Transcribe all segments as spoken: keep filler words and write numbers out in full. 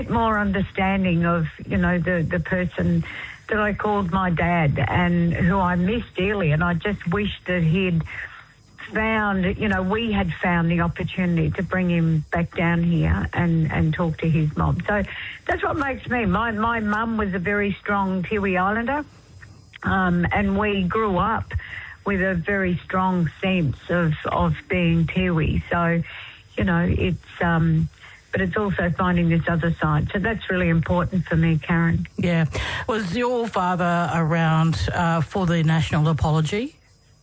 more understanding of, you know, the, the person that I called my dad and who I miss dearly. And I just wish that he'd found, you know, we had found the opportunity to bring him back down here and, and talk to his mom. So that's what makes me. My, my mum was a very strong Tiwi Islander, um, and we grew up with a very strong sense of, of being Tiwi. So, you know, it's... Um, but it's also finding this other side. So that's really important for me, Karen. Yeah. Was your father around uh, for the national apology?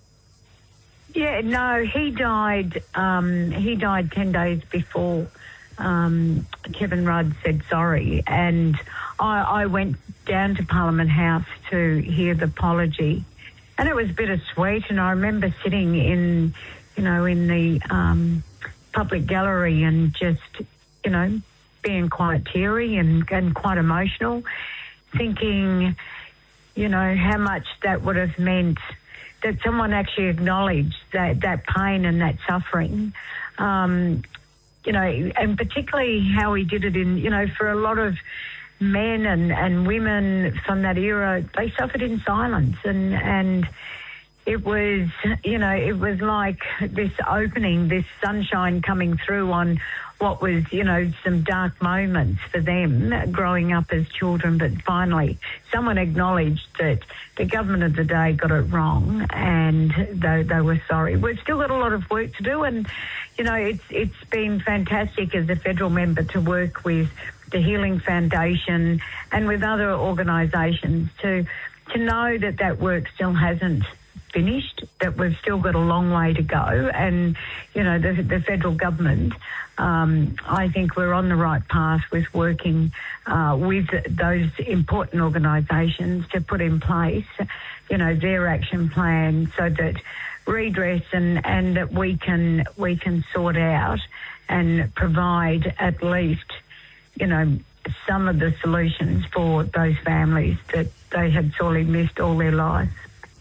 Yeah, no, he died, um, he died ten days before um, Kevin Rudd said sorry. And I, I went down to Parliament House to hear the apology. And it was bittersweet. And I remember sitting in, you know, in the um, public gallery and just... you know, being quite teary and, and quite emotional, thinking, you know, how much that would have meant that someone actually acknowledged that, that pain and that suffering, um, you know, and particularly how he did it in, you know, for a lot of men and, and women from that era, they suffered in silence. And, and it was, you know, it was like this opening, this sunshine coming through on what was, you know, some dark moments for them growing up as children. But finally, someone acknowledged that the government of the day got it wrong and they, they were sorry. We've still got a lot of work to do, and, you know, it's it's been fantastic as a federal member to work with the Healing Foundation and with other organisations to to know that that work still hasn't finished, that we've still got a long way to go. And, you know, the, the federal government, um, I think we're on the right path with working uh, with those important organisations to put in place, you know, their action plan so that redress and, and that we can, we can sort out and provide at least, you know, some of the solutions for those families that they had sorely missed all their lives.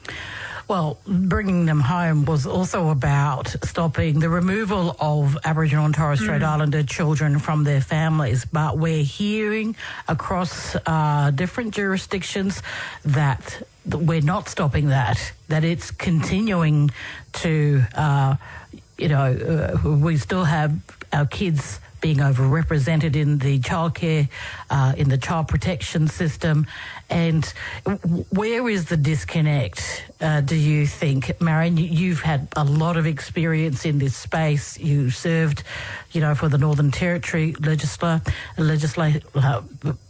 Well, bringing them home was also about stopping the removal of Aboriginal and Torres Strait mm. Islander children from their families. But we're hearing across uh, different jurisdictions that we're not stopping that, that it's continuing to, uh, you know, uh, we still have our kids being overrepresented in the childcare, uh, in the child protection system. And where is the disconnect, uh, do you think? Marion, you've had a lot of experience in this space. You served, you know, for the Northern Territory legislature, legislate, uh,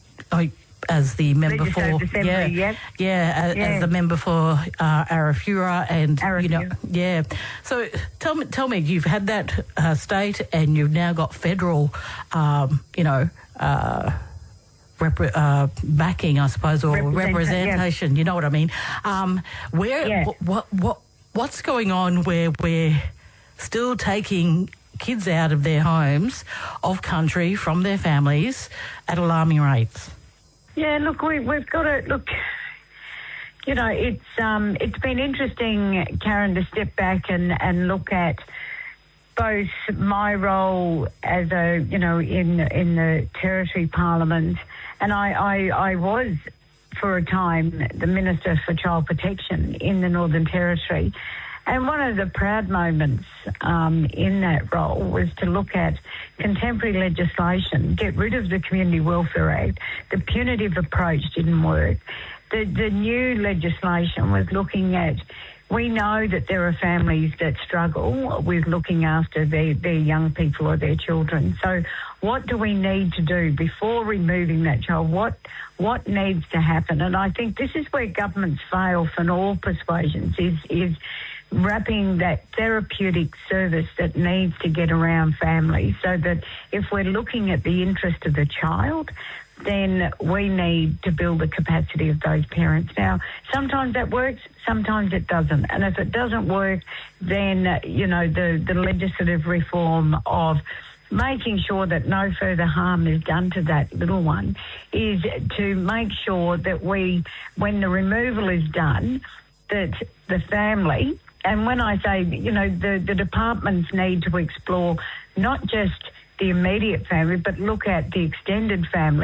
as the member for Assembly, yeah, yes. yeah, as, yeah, as the member for uh, Arafura, and Arafura. you know, yeah. So tell me, tell me, you've had that uh, state, and you've now got federal, um, you know, uh, rep- uh, backing, I suppose, or Represent- representation. yeah. You know what I mean? Um, where, yeah. what, what, what, what's going on where we're still taking kids out of their homes, of country, from their families at alarming rates? Yeah, look, we, we've got to look. You know, it's um, it's been interesting, Karen, to step back and, and look at both my role as a, you know, in in the Territory Parliament, and I, I, I was for a time the Minister for Child Protection in the Northern Territory. And one of the proud moments um, in that role was to look at contemporary legislation, get rid of the Community Welfare Act. The punitive approach didn't work. The, the new legislation was looking at, we know that there are families that struggle with looking after their, their young people or their children. So what do we need to do before removing that child? What what needs to happen? And I think this is where governments fail from all persuasions, is is wrapping that therapeutic service that needs to get around families, so that if we're looking at the interest of the child, then we need to build the capacity of those parents. Now, sometimes that works, sometimes it doesn't. And if it doesn't work, then, you know, the, the legislative reform of making sure that no further harm is done to that little one is to make sure that we, when the removal is done, that the family, and when I say, you know, the, the departments need to explore not just the immediate family, but look at the extended family.